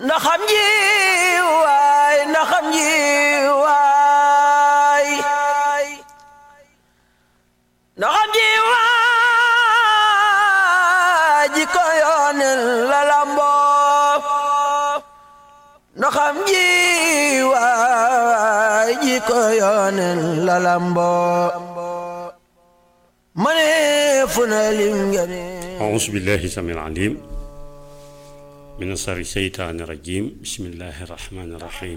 na xam ji waay na xam ji waay na xam ji waay ji ko yoonel la lamboo na xam ji waay ji ko yoonel la lamboo mane fu na lim ngene أعوذ بالله السميع العليم من شر الشيطان الرجيم بسم الله الرحمن الرحيم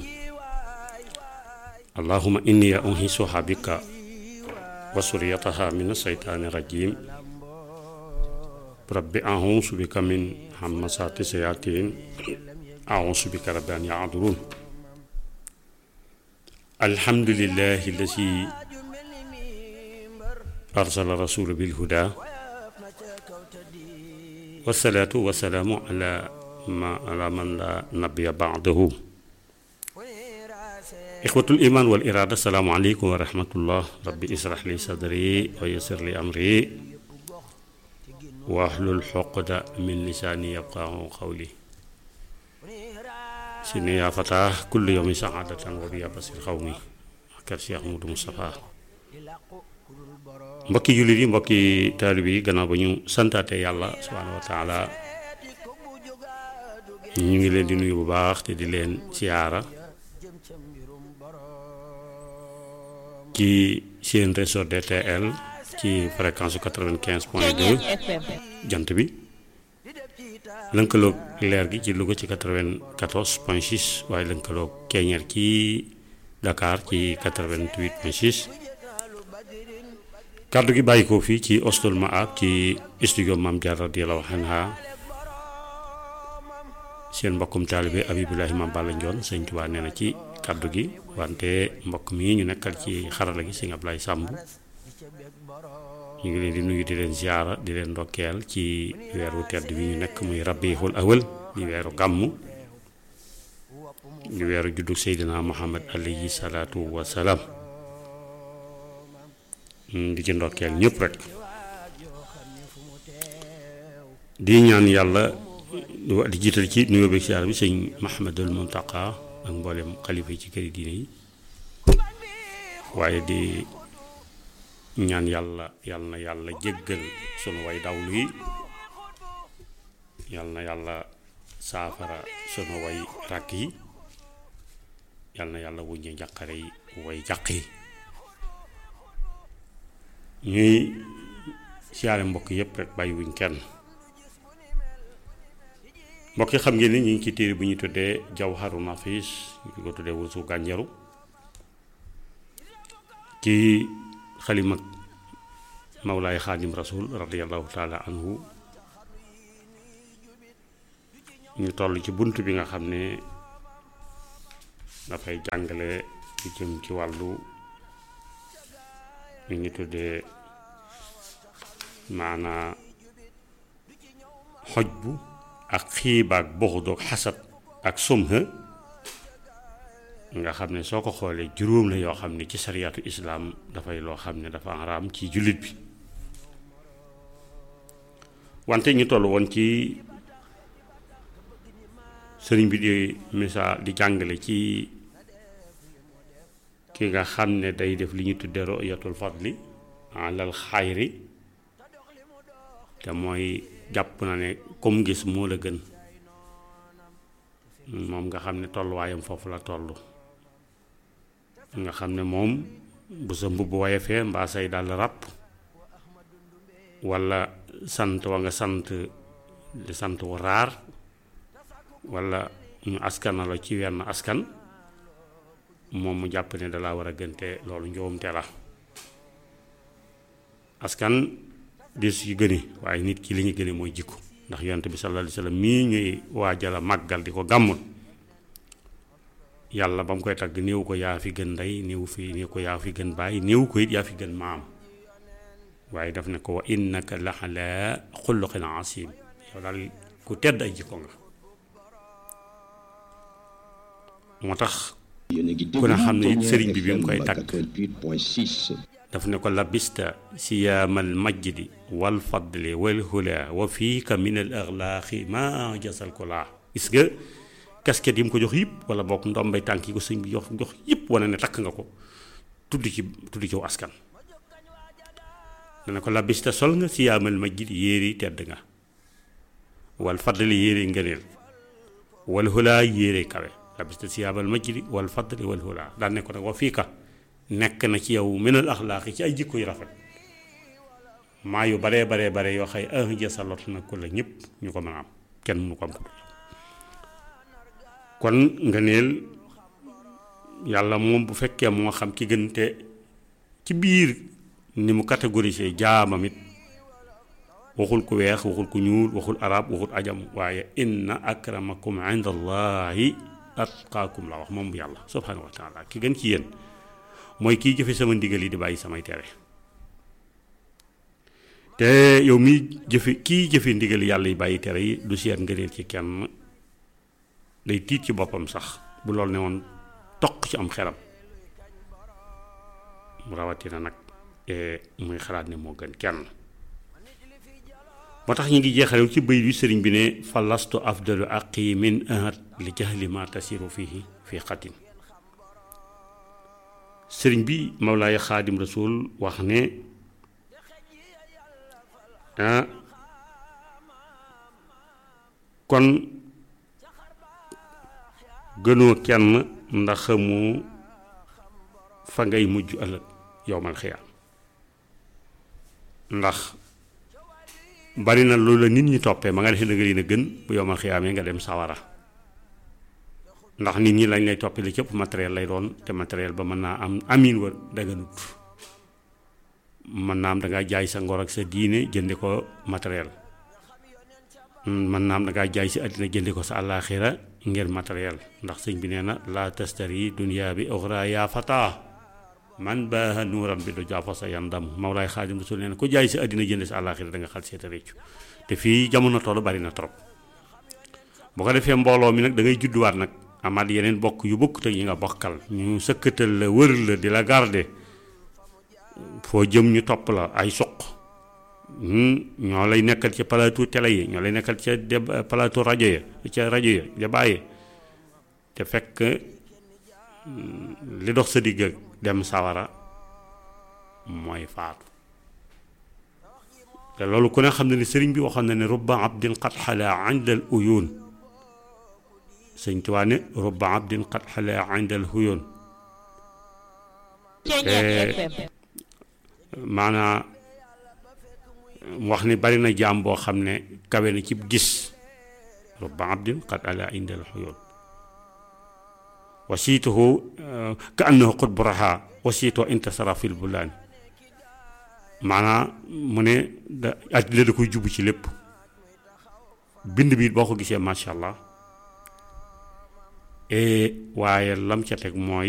اللهم إني أنهشها بك وسريتها من الشيطان الرجيم رب أعوذ بك من همزات الشياطين أعوذ بك رب أن يحضرون الحمد لله الذي أرسل رسول بالهدى والصلاة والسلام على من لا نبي بعده إخوة الإيمان والإرادة السلام عليكم ورحمة الله ربي اشرح لي صدري ويسر لي أمري واحلل عقدة من لساني يفقهوا قولي سيني يا فتاة كل يوم سعادة وبيا بصير قومي كالشيخ محمود مصطفى mbokki jullit yi mbokki taalibe yi gannaaw ba ñu santaate yàlla subhaanahu wa taala ñu ngi leen di nuyu bu baax te di leen siyaara ci seen réseau DTL ci fréquence 95.2 jant bi lënkaloog leer gi ci Louga ci 94.6 waaye lënkaloog Keñeer ci Dakar ci 88.6 kàddu gi bàyyi ko fii ci Husnul Maab ci studio Mame Diarra radiyallahu anha seen mbokkum taalibe Abibulahi Mame Balla Ndione sëñ Tuubaa nee na ci kàddu gi wante mbokk mi ñu nekkal ci xarala gi sëñ Ablaye Samb ñu ngi leen di nuyu di leen ziyaara di leen ndokkeel ci weeru tedd bi ñu nekk muy Rabiul Awwal di weeru gàmmu di weeru juddu Seydina Muhammad alayhi salaatu wa salaam di ci ndokkeel ñëpp rek di ñaan yàlla di jiital ci nuyoo bi siyaar bi sëñ Mahamadul Muntaqa ak mboolem xalifa yi ci këri diine yi waaye di ñaan yàlla na yàlla jéggal sunu way dawlu yi na yàlla saafara sunu way ràkk yi na yàlla wuññe njàqare yi way jàq yi ñuy siyaare mbokk yëpp rek bàyyiwuñ kenn mbokk yi xam ngeen ni ñu ngi ci téere bu ñu tuddee Jawharu Nafis ñu ko tuddee Wurusu Gànjaru ci xalima Mawlaay Xaadim Rasul radiyallahu taala anhu ñu toll ci bunt bi nga xam ne dafay jàngale lu jëm ci wàllu ñu ngi tuddee maanaa xoj bu ak xiibaak buxdoog xasad ak sumha nga xam ne soo ko xoolee juróom la yoo xam ne ci sariyaatu islaam dafay loo xam ne dafa araam ci jullit bi wante ñu toll woon ci sëriñ bi di misaal di jàngale ci ki nga xam ne day def li ñu tudde ru'yatul fadli alal xayri te mooy jàpp na ne comme gis moo la gën moom nga xam ne tolluwaayam foofu la toll nga xam ne moom bu sa mbubb wayefee mbaa say dal ràpp walla sant wa nga sant di sant wu raar walla ñu askanalo ci wenn askan moom mu jàpp ne dalaa war a gënte loolu njuumte la askan des yu gëni waaye nit ki li ñu gëne mooy jikko ndax yonent bi sallallahu alayhi wasallam mii ñuy waajal a màggal di ko gàmmul yàlla ba mu koy tagg néew ko yaa fi gën ndey néew ko yaa fi gën baay néew ko it yaa fi gën maam waaye daf ne ko wa innaka la ala xuluqin asim yow daal ku tedd ay jikko nga moo tax ku ne xam ne it sëriñ bi mu koy tagg daf ne ko labista siyaamal majdi wal fadli wal hula wa fiika min al axlaaqi ma jasal ko laa gis nga casquette yi mu ko jox yëpp wala bokk ndombay tànk yi ko sëñ bi jox yëpp wane ne takk nga ko tuddi ci askan dana ko labista sol nga siyaamal majjid yéeri tedd nga wal fadli yéeri ngëneel wal hulaa yéeri kawe labista siyaamal majjid wal fadli wal hulaa daan ne ko nag wa fii ka nekk na ci yow minal axlaaqi ci ay jikko yu rafet maa yu bare yoo xëy ja sa lot na ko la ñëpp ñu ko mën a am kenn mënu ko am kon ngëneel yàlla moom bu fekkee moo xam ki gën te ci biir ni mu catégorisé jaamam it waxul ku weex waxul ku ñuul waxul arab waxul ajam waaye inna akramakum inda allahi atqaakum la wax moom bu yàlla subhanahu wa taala ki gën ci yéen mooy kiy jëfe sama ndigal yi di bàyyi samay tere te yow mi kiy jëfe ndigal yàlla yi bàyyi tere yi du seet ngëneel ci kenn day tiit ci boppam sax bu loolu ne woon toq ci am xelam mu rawatina nag muy xalaat ne moo gën kenn moo tax ñu ngi jeexalew ci bëy bi sëriñ bi ne fa lastu afdalu aqi min ahad li jahli ma tasiru fihi fi xatin sëriñ bi Mawlaaya Xaadim Rasul wax ne kon gënoo kenn ndax xamu fa ngay mujj ëllëg yowmal xiyaam ndax bari na loolu la nit ñi toppee ma nga defee da nga leen a gën bu yowmal xiyaamee nga dem sawara ndax nit ñi lañ lay toppee li cëpp matériel lay doon te matériel ba mën naa am amin wa daganut mën naa am da ngaa jaay sa ngor ak sa diine jëndi ko matériel mën naa am da ngaa jaay si àddina jëndi ko sa àllaaxira ngir matériel ndax sëñ bi nee na la tastari dunya bi uxra yaa fata man baaha nuuram bi du jaafa sa yandam Mawlaay Xaadim Rasul nee na ku jaay si àddina jënd sa àllaaxira da nga xal seeta réccu te fii jamono toll bari na trop bu ko defee mbooloo mi nag da ngay judduwaat nag amaat yeneen bokk yu bokk te yi nga bokkal ñu sëkkatal la wër la di la garde foo jëm ñu topp la ay suq ñoo lay nekkal ci plateau télé yi ñoo lay nekkal ca plateau rajo ya ca rajo ya débat yi te fekk li dox sa digg ak dem sawara mooy faatu te loolu ku ne xam ne ni sëriñ bi waxoon na ne rubba abdin qad xala inda al uyun sëñ Tuubaa ne rubba abdin qad xala inda al uyun maanaa wax ni bari na jaam boo xam ne kawe na ci gis rubba abdin qad ala inda al uyun wasiituhu ka annahu qutbu raha wasiituhu intasara fil bulaan maanaam mu ne àddina da koy jubbu ci lépp bind bi boo ko gisee macha allah waaye lam ca teg mooy